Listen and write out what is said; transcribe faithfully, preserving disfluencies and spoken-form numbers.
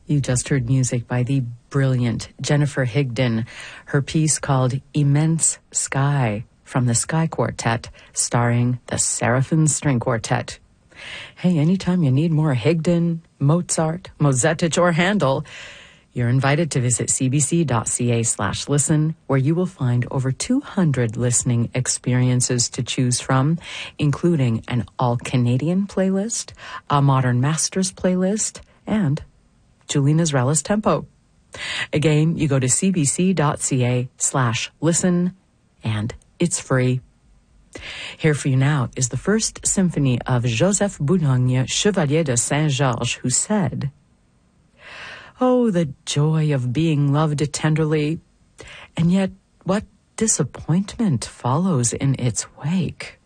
You just heard music by the brilliant Jennifer Higdon, her piece called Immense Sky from the Sky Quartet, starring the Seraphim String Quartet. Hey, anytime you need more Higdon, Mozart, Mozettich, or Handel, you're invited to visit cbc.ca slash listen, where you will find over two hundred listening experiences to choose from, including an all-Canadian playlist, a Modern Masters playlist, and Julie Nazrela's Tempo. Again, you go to cbc.ca slash listen, and it's free. Here for you now is the First Symphony of Joseph Boulogne, Chevalier de Saint-Georges, who said, "Oh, the joy of being loved tenderly, and yet what disappointment follows in its wake."